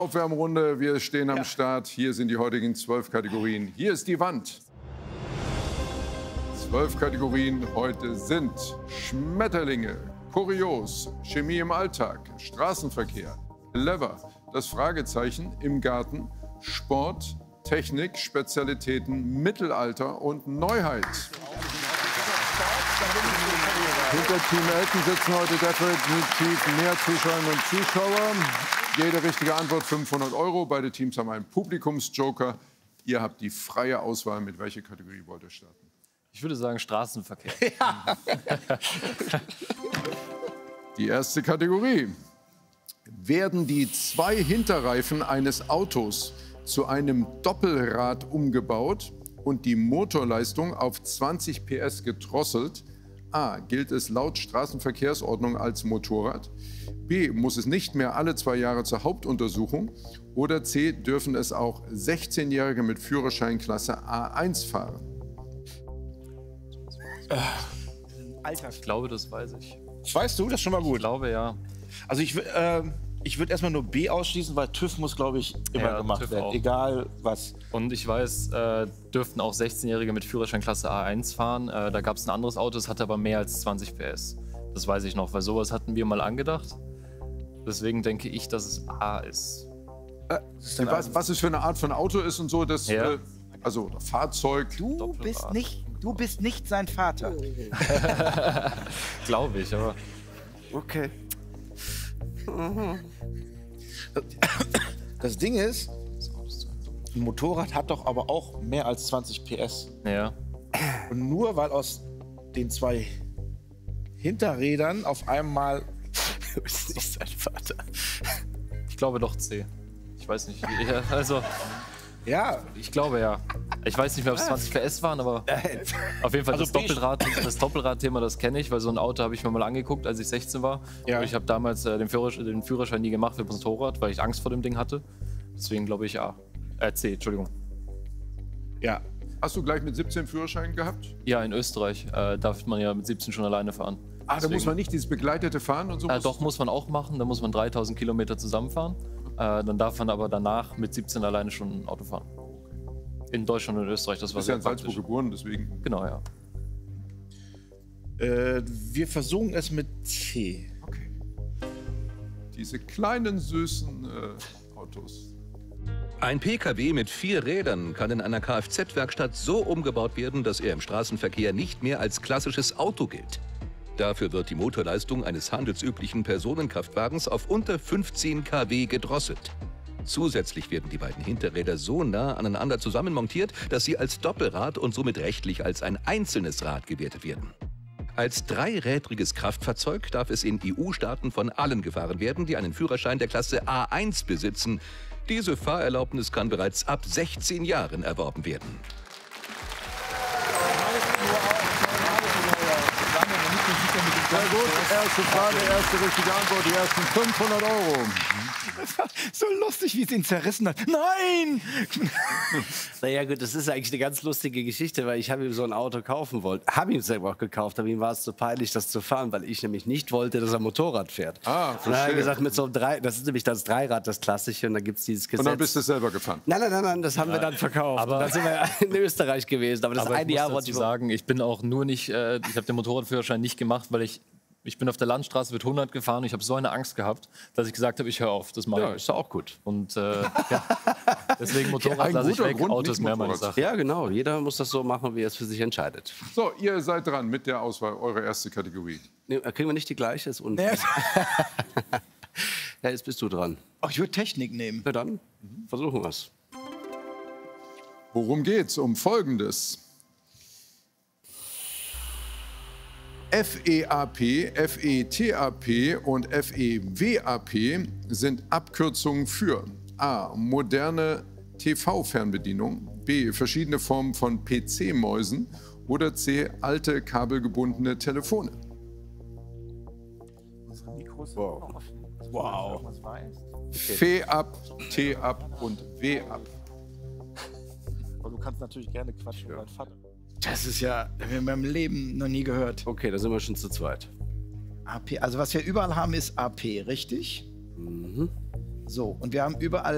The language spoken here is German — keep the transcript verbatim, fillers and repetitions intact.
Aufwärmrunde, wir stehen am Ja. Start. Hier sind die heutigen zwölf Kategorien. Hier ist die Wand. Zwölf Kategorien heute sind Schmetterlinge, Kurios, Chemie im Alltag, Straßenverkehr, Clever, das Fragezeichen im Garten, Sport, Technik, Spezialitäten, Mittelalter und Neuheit. Hinter Team Elton sitzen heute definitiv mehr Zuschauerinnen und Zuschauer. Jede richtige Antwort fünfhundert Euro. Beide Teams haben einen Publikumsjoker. Ihr habt die freie Auswahl. Mit welcher Kategorie wollt ihr starten? Ich würde sagen Straßenverkehr. Ja. Die erste Kategorie. Werden die zwei Hinterreifen eines Autos zu einem Doppelrad umgebaut und die Motorleistung auf zwanzig P S gedrosselt? A. Gilt es laut Straßenverkehrsordnung als Motorrad? B. Muss es nicht mehr alle zwei Jahre zur Hauptuntersuchung? Oder C. Dürfen es auch sechzehnjährige mit Führerscheinklasse A eins fahren? Alter. Ich glaube, das weiß ich. Weißt du, das ist schon mal Ich gut. glaube, ja. Also ich, wür- äh, ich würde erstmal nur B ausschließen, weil TÜV muss, glaube ich, immer Ja, gemacht TÜV werden, auch. egal was. Und ich weiß, äh, dürften auch sechzehnjährige mit Führerscheinklasse A eins fahren. Äh, da gab es ein anderes Auto, das hatte aber mehr als zwanzig P S. Das weiß ich noch, weil sowas hatten wir mal angedacht. Deswegen denke ich, dass es A ist. Was, was es für eine Art von Auto ist und so, das, Ja. äh, also oder Fahrzeug. Du Doppelrad. bist nicht, du bist nicht sein Vater. Glaube ich, aber Okay. Das Ding ist, ein Motorrad hat doch aber auch mehr als zwanzig P S. ja. Und nur weil aus den zwei Hinterrädern auf einmal... Du bist nicht sein Vater. Ich glaube doch C. Ich weiß nicht. wie- Ja, also, Ja, ich glaube ja. Ich weiß nicht mehr, ob es zwanzig P S waren, aber auf jeden Fall Also das, B- Doppelrad, das Doppelrad-Thema, das kenne ich, weil so ein Auto habe ich mir mal angeguckt, als ich sechzehn war. Ja. Und ich habe damals äh, den, Führerschein, den Führerschein nie gemacht für das Motorrad, weil ich Angst vor dem Ding hatte. Deswegen glaube ich A. Äh, C, Entschuldigung. ja. Hast du gleich mit siebzehn Führerschein gehabt? Ja, in Österreich äh, darf man ja mit siebzehn schon alleine fahren. Ah, da muss man nicht dieses begleitete Fahren und so? Äh, doch, muss man auch machen. Da muss man dreitausend Kilometer zusammenfahren. Äh, dann darf man aber danach mit siebzehn alleine schon ein Auto fahren. In Deutschland und Österreich, das Du war bist ja sehr in Salzburg praktisch. geboren, deswegen. Genau, ja. Äh, wir versuchen es mit C. Okay. Diese kleinen, süßen äh, Autos. Ein P K W mit vier Rädern kann in einer Kfz-Werkstatt so umgebaut werden, dass er im Straßenverkehr nicht mehr als klassisches Auto gilt. Dafür wird die Motorleistung eines handelsüblichen Personenkraftwagens auf unter fünfzehn Kilowatt gedrosselt. Zusätzlich werden die beiden Hinterräder so nah aneinander zusammenmontiert, dass sie als Doppelrad und somit rechtlich als ein einzelnes Rad gewertet werden. Als dreirädriges Kraftfahrzeug darf es in E U-Staaten von allen gefahren werden, die einen Führerschein der Klasse A eins besitzen. Diese Fahrerlaubnis kann bereits ab sechzehn Jahren erworben werden. Sehr gut, erste Frage, erste richtige Antwort, die ersten fünfhundert Euro. So lustig, wie es ihn zerrissen hat. Nein! Naja gut, das ist eigentlich eine ganz lustige Geschichte, weil ich habe ihm so ein Auto kaufen wollte. Habe ihm selber auch gekauft, aber ihm war es zu peinlich, das zu fahren, weil ich nämlich nicht wollte, dass er Motorrad fährt. Ah, und dann hat er verstehe. gesagt, mit so einem Drei, das ist nämlich das Dreirad, das klassische, und da gibt es dieses Gesetz. Und dann bist du selber gefahren. Nein, nein, nein, nein, das haben wir dann verkauft. aber- Und dann sind wir in Österreich gewesen. Aber das Aber ich eine muss Jahr dazu wollte ich sagen, ich bin auch nur nicht, äh, ich habe den Motorradführerschein nicht gemacht, weil ich, ich bin auf der Landstraße mit hundert gefahren und ich habe so eine Angst gehabt, dass ich gesagt habe, ich höre auf, das mache Ja, ich. ist doch auch gut. Und äh, ja, deswegen Motorrad ein lasse ich guter weg, Grund, Autos nicht mehr meine Motorrad. Sache. Ja, genau. Jeder muss das so machen, wie er es für sich entscheidet. So, ihr seid dran mit der Auswahl, eure erste Kategorie. Nee, kriegen wir nicht die gleiche? Ist un- Ja. Ja, jetzt bist du dran. Ach, ich würde Technik nehmen. Na dann, versuchen wir es. Worum geht's? Um Folgendes. F E A P, F E T A P und F E W A P sind Abkürzungen für A. moderne T V-Fernbedienung, B. verschiedene Formen von P C-Mäusen oder C. alte kabelgebundene Telefone. Unsere Mikros sind wow. noch offen. Wow. Was weißt. F E A P, T A P und W A P. Aber du kannst natürlich gerne quatschen über deinen Vater. Das ist ja, das haben wir in meinem Leben noch nie gehört. Okay, da sind wir schon zu zweit. A P, also was wir überall haben, ist A P, richtig? Mhm. So, und wir haben überall